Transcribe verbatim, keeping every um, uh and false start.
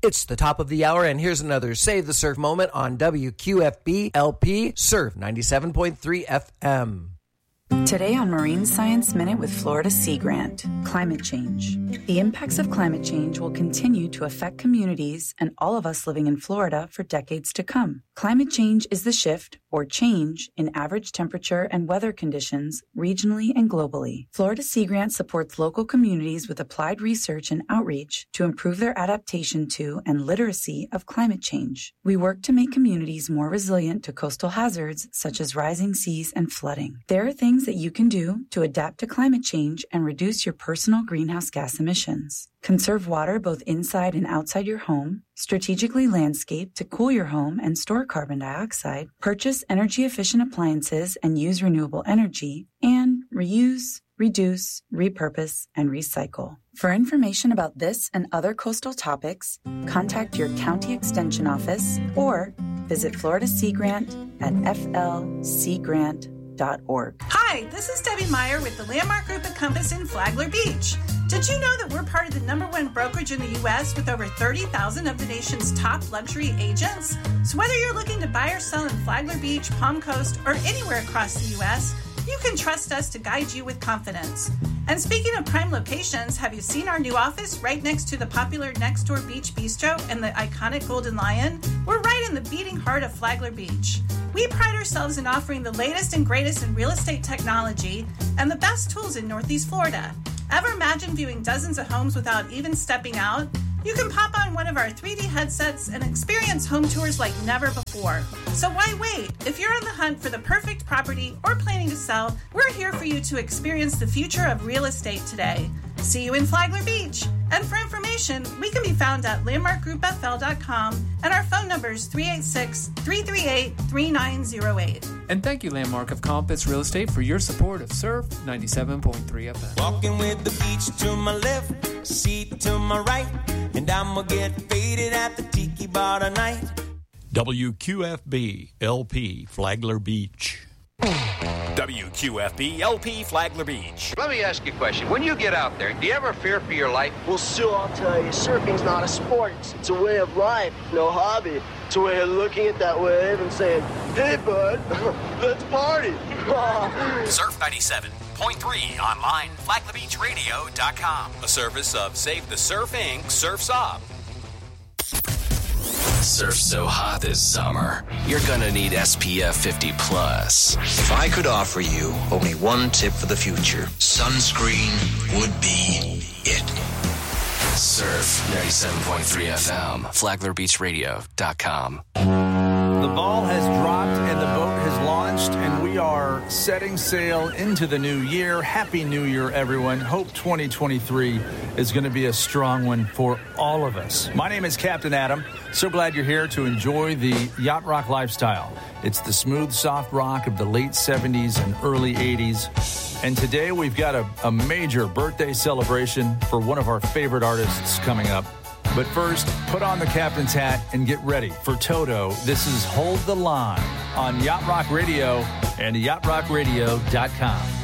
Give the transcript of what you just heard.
It's the top of the hour, and here's another Save the Surf moment on W Q F B L P Surf ninety-seven point three F M. Today on Marine Science Minute with Florida Sea Grant, climate change. The impacts of climate change will continue to affect communities and all of us living in Florida for decades to come. Climate change is the shift or change in average temperature and weather conditions regionally and globally. Florida Sea Grant supports local communities with applied research and outreach to improve their adaptation to and literacy of climate change. We work to make communities more resilient to coastal hazards such as rising seas and flooding. There are things that you can do to adapt to climate change and reduce your personal greenhouse gas emissions. Conserve water both inside and outside your home, strategically landscape to cool your home and store carbon dioxide, purchase energy-efficient appliances and use renewable energy, and reuse, reduce, repurpose, and recycle. For information about this and other coastal topics, contact your county extension office or visit Florida Sea Grant at f l sea grant dot org. Hi, this is Debbie Meyer with the Landmark Group at Compass in Flagler Beach. Did you know that we're part of the number one brokerage in the U S with over thirty thousand of the nation's top luxury agents? So whether you're looking to buy or sell in Flagler Beach, Palm Coast, or anywhere across the U S, you can trust us to guide you with confidence. And speaking of prime locations, have you seen our new office right next to the popular Next Door Beach Bistro and the iconic Golden Lion? We're right in the beating heart of Flagler Beach. We pride ourselves in offering the latest and greatest in real estate technology and the best tools in Northeast Florida. Ever imagine viewing dozens of homes without even stepping out? You can pop on one of our three D headsets and experience home tours like never before. So why wait? If you're on the hunt for the perfect property or planning to sell, we're here for you to experience the future of real estate today. See you in Flagler Beach. And for information, we can be found at landmark group f l dot com, and our phone number is three eight six, three three eight, three nine zero eight. And thank you, Landmark of Compass Real Estate, for your support of Surf ninety-seven point three F M. Walking with the beach to my left, seat to my right, and I'm gonna get faded at the tiki bar tonight. W Q F B L P Flagler Beach. W Q F B L P Flagler Beach. Let me ask you a question. When you get out there, do you ever fear for your life? Well, Sue, I'll tell you, surfing's not a sport. It's a way of life, no hobby. It's a way of looking at that wave and saying, hey, bud, let's party. Surf ninety-seven point three online, flagler beach radio dot com. A service of Save the Surf Incorporated. Surf's Up. Surf's so hot this summer, you're gonna need S P F fifty plus. If I could offer you only one tip for the future, sunscreen would be it. Surf ninety-seven point three F M, flagler beach radio dot com. The ball has dropped and the boat has launched, and we are setting sail into the new year. Happy New Year, everyone. Hope twenty twenty-three is going to be a strong one for all of us. My name is Captain Adam. So glad you're here to enjoy the yacht rock lifestyle. It's the smooth, soft rock of the late seventies and early eighties. And today we've got a, a major birthday celebration for one of our favorite artists coming up. But first, put on the captain's hat and get ready for Toto. This is Hold the Line on Yacht Rock Radio and yacht rock radio dot com.